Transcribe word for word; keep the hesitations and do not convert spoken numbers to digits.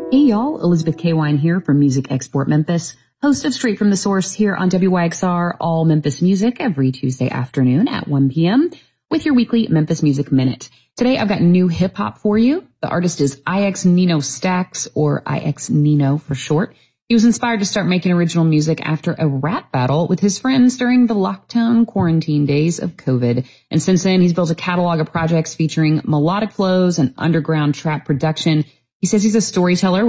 Hey y'all, Elizabeth K. Wine here from Music Export Memphis, host of Straight from the Source here on W Y X R, all Memphis music every Tuesday afternoon at one p.m. with your weekly Memphis Music Minute. Today I've got new hip hop for you. The artist is I X Nino Stax, or I X Nino for short. He was inspired to start making original music after a rap battle with his friends during the lockdown quarantine days of COVID. And since then, he's built a catalog of projects featuring melodic flows and underground trap production. He says he's a storyteller